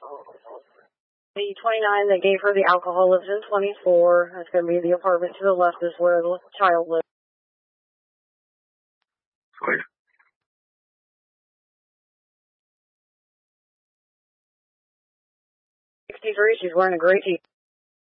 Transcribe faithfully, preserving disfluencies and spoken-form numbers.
The twenty-nine that gave her the alcohol lives in twenty-four. That's going to be the apartment to the left is where the child lives. Sweet. sixty-three, she's wearing a gray t-shirt.